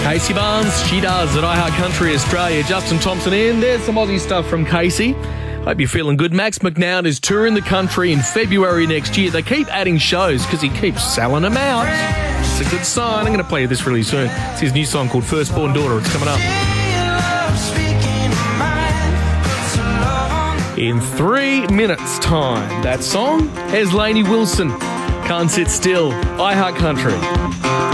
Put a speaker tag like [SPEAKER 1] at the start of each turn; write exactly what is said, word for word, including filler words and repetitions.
[SPEAKER 1] Casey Barnes, she does at iHeart Country Australia. Justin Thompson in. There's some Aussie stuff from Casey. Hope you're feeling good. Max McNown is touring the country in February next year. They keep adding shows because he keeps selling them out. It's a good sign. I'm going to play you this really soon. It's his new song called Firstborn Daughter. It's coming up. In three minutes' time, that song, here's Lainey Wilson. Can't Sit Still, iHeart Country.